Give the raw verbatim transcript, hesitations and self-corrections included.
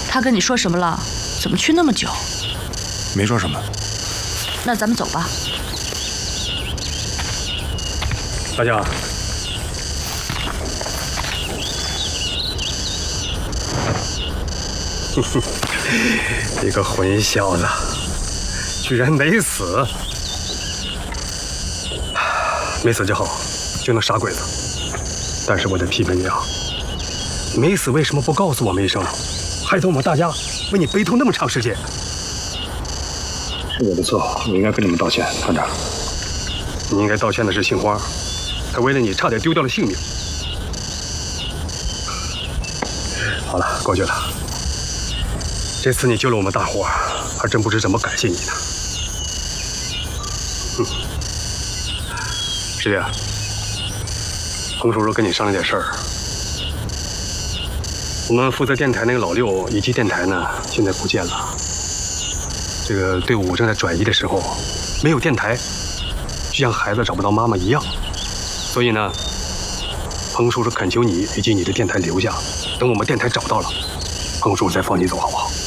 他跟你说什么了？怎么去那么久？ 没说什么。 那咱们走吧。 大家。 哼哼，你个混小子，居然没死！没死就好，就那傻鬼子。但是我得批评你啊，没死为什么不告诉我们一声，害得我们大家为你悲痛那么长时间？是我的错，我应该跟你们道歉，团长。你应该道歉的是杏花，她为了你差点丢掉了性命。好了，过去了。 这次你救了我们大伙儿，还真不知怎么感谢你呢。嗯，师爷，彭叔叔跟你商量点事儿。我们负责电台那个老六以及电台呢，现在不见了。这个队伍正在转移的时候，没有电台，就像孩子找不到妈妈一样。所以呢，彭叔叔恳求你以及你的电台留下，等我们电台找到了，彭叔叔再放你走，好不好？